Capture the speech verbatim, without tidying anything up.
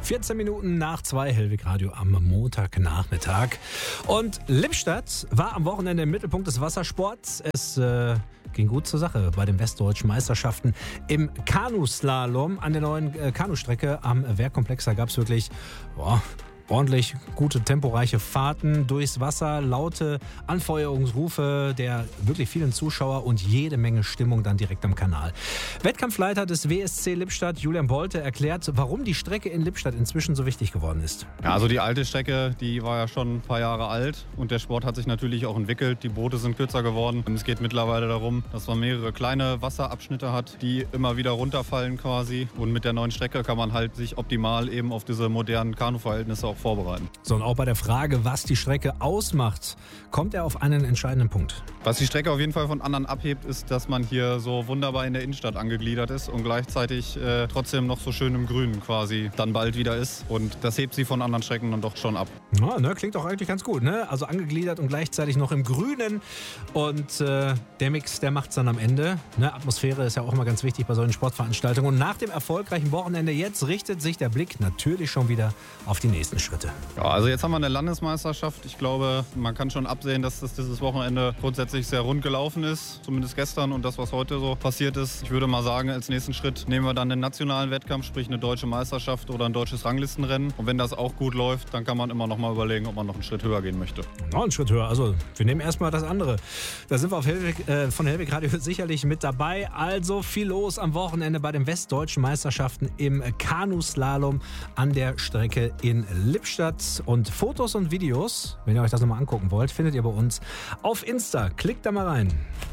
vierzehn Minuten nach zwei, Hellwig Radio am Montagnachmittag. Und Lippstadt war am Wochenende im Mittelpunkt des Wassersports. Es äh, ging gut zur Sache bei den westdeutschen Meisterschaften im Kanuslalom an der neuen äh, Kanustrecke am Wehrkomplex. Da gab es wirklich boah, ordentlich gute, temporeiche Fahrten durchs Wasser, laute Anfeuerungsrufe der wirklich vielen Zuschauer und jede Menge Stimmung dann direkt am Kanal. Wettkampfleiter des W S C Lippstadt, Julian Bolte, erklärt, warum die Strecke in Lippstadt inzwischen so wichtig geworden ist. Ja, also die alte Strecke, die war ja schon ein paar Jahre alt und der Sport hat sich natürlich auch entwickelt. Die Boote sind kürzer geworden und es geht mittlerweile darum, dass man mehrere kleine Wasserabschnitte hat, die immer wieder runterfallen quasi. Und mit der neuen Strecke kann man halt sich optimal eben auf diese modernen Kanuverhältnisse auch vorbereiten. So, und auch bei der Frage, was die Strecke ausmacht, kommt er auf einen entscheidenden Punkt. Was die Strecke auf jeden Fall von anderen abhebt, ist, dass man hier so wunderbar in der Innenstadt angegliedert ist und gleichzeitig äh, trotzdem noch so schön im Grünen quasi dann bald wieder ist. Und das hebt sie von anderen Strecken dann doch schon ab. Ja, ne, klingt doch eigentlich ganz gut, ne? Also angegliedert und gleichzeitig noch im Grünen. Und äh, der Mix, der macht's dann am Ende. Ne? Atmosphäre ist ja auch immer ganz wichtig bei solchen Sportveranstaltungen. Und nach dem erfolgreichen Wochenende jetzt richtet sich der Blick natürlich schon wieder auf die nächsten Schritte. Ja, also jetzt haben wir eine Landesmeisterschaft. Ich glaube, man kann schon absehen, dass das dieses Wochenende grundsätzlich sehr rund gelaufen ist. Zumindest gestern und das, was heute so passiert ist. Ich würde mal sagen, als nächsten Schritt nehmen wir dann den nationalen Wettkampf, sprich eine deutsche Meisterschaft oder ein deutsches Ranglistenrennen. Und wenn das auch gut läuft, dann kann man immer noch mal überlegen, ob man noch einen Schritt höher gehen möchte. Noch einen Schritt höher. Also wir nehmen erstmal das andere. Da sind wir auf Hellwig, äh, von Hellwig Radio sicherlich mit dabei. Also viel los am Wochenende bei den westdeutschen Meisterschaften im Kanuslalom an der Strecke in Lippstadt. Und Fotos und Videos, wenn ihr euch das nochmal angucken wollt, findet ihr bei uns auf Insta. Klickt da mal rein.